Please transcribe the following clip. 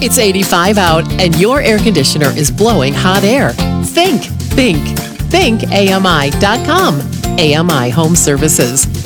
It's 85 out and your air conditioner is blowing hot air. Think AMI.com. AMI Home Services.